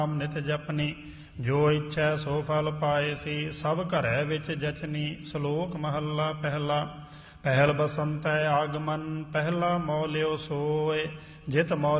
ਨਾਮ ਨਿਤ ਜਪਨੀ ਜੋ ਇੱਛੈ ਸੋ ਫਲ ਪਾਏ ਸੀ। ਸਭ ਘਰੈ ਵਿੱਚ ਜਚਨੀ। ਸ਼ਲੋਕ ਮਹੱਲਾ ਪਹਿਲਾ। ਪਹਿਲ ਬਸੰਤੈ ਆਗਮਨ ਪਹਿਲਾ ਮੌਲਿਓ ਸੋਏ। ਜਿਤ ਮੌਲ